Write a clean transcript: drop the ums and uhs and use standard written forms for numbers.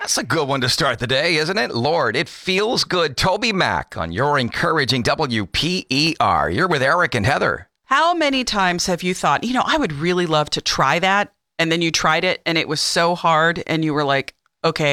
That's a good one to start the day, isn't it? Lord, it feels good. Toby Mac on your encouraging WPER. You're with Eric and Heather. How many times have you thought, I would really love to try that, and then you tried it and it was so hard and you were like, okay,